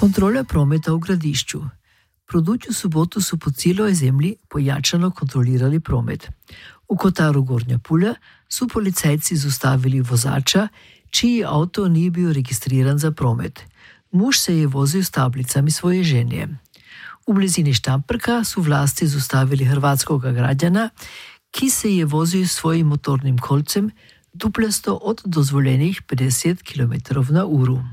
Kontrola prometa v gradišču. Produkt v soboto so po celoj zemlji pojačano kontrolirali promet. V Kotaru Gornja Pula so policajci zaustavili vozača, čiji avto ni bil registriran za promet. Muž se je vozil s tablicami svoje ženje. V blizini Štamperka so vlasti zaustavili hrvatskega građana, ki se je vozil s svojim motornim kolcem duplesto od dozvoljenih 50 km/h.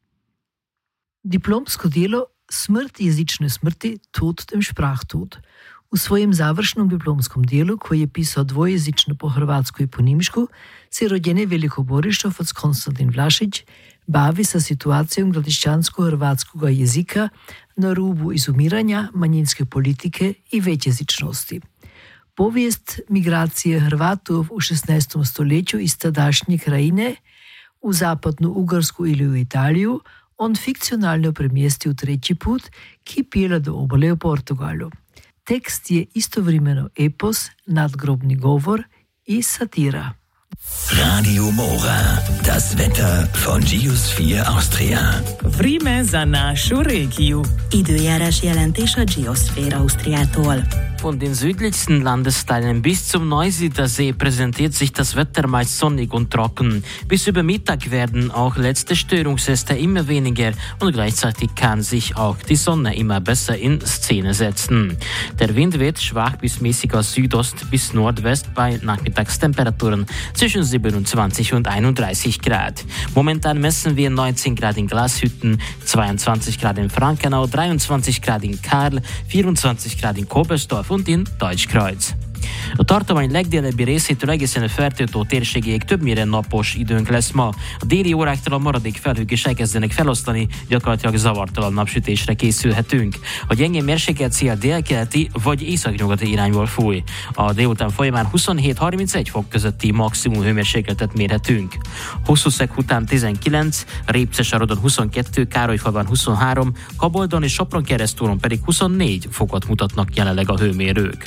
Diplomsko delo Smrt jezične smrti, Tod dem Sprachtod. V svojem završnom diplomskom delu, ko je pisal dvojezično po hrvatsko in po nemško, se rodjeni velikoborištovac Konstantin Vlašić bavi sa situacijom gradišćansko-hrvatskega jezika na rubu izumiranja, manjinske politike i većjezičnosti. Povijest migracije Hrvatov v 16. stoletju iz tadašnje krajine v zapadnu Ugarsku ili v Italiju on fikcionalno premjestil tretji put, ki pela do obale v Portugalu. Tekst je istovremeno epos, nadgrobni govor i satira. Radio Mora, das Wetter von Geosphere Austria. Vreme za našu regiju. Időjárás jelentés a Geosphere Austriától. Von den südlichsten Landesteilen bis zum Neusiedler See präsentiert sich das Wetter meist sonnig und trocken. Bis über Mittag werden auch letzte Störungsäste immer weniger und gleichzeitig kann sich auch die Sonne immer besser in Szene setzen. Der Wind weht schwach bis mäßig aus Südost bis Nordwest bei Nachmittagstemperaturen zwischen 27 und 31 Grad. Momentan messen wir 19 Grad in Glashütten, 22 Grad in Frankenau, 23 Grad in Karl, 24 Grad in Kobersdorf und in Deutschkreuz. A tartomány legdélebbi részétől egészen a Fertőtó térségéig többnyire napos időnk lesz ma. A déli óráktól a maradék felhők is elkezdenek feloszlani, gyakorlatilag zavartalan napsütésre készülhetünk. A gyengén mérsékelt szél délkeleti vagy északnyugati irányból fúj. A délután folyamán 27-31 fok közötti maximum hőmérsékletet mérhetünk. Hosszúszeg után 19, Répcesarodon 22, Károlyfalván 23, Kaboldon és Sopron-Keresztúron pedig 24 fokot mutatnak jelenleg a hőmérők.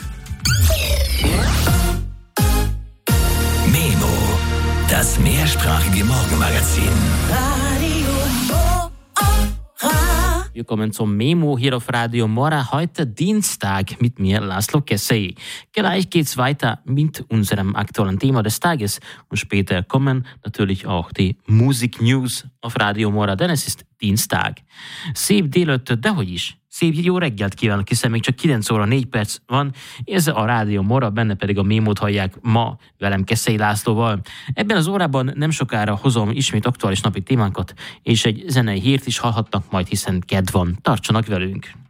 Memo, das mehrsprachige Morgenmagazin. Willkommen zum Memo hier auf Radio Mora, heute Dienstag mit mir, Laszlo Kessei. Gleich geht's weiter mit unserem aktuellen Thema des Tages und später kommen natürlich auch die Musik-News auf Radio Mora, denn es ist Dienstag. Szép délután, dehogy is. Szép jó reggelt kívánok, hiszen még csak 9 óra 4 perc van. Ez a Rádió Mora, benne pedig a Mémót hallják ma velem Keszei Lászlóval. Ebben az órában nem sokára hozom ismét aktuális napi témánkat, és egy zenei hírt is hallhatnak majd, hiszen kedv van. Tartsanak velünk!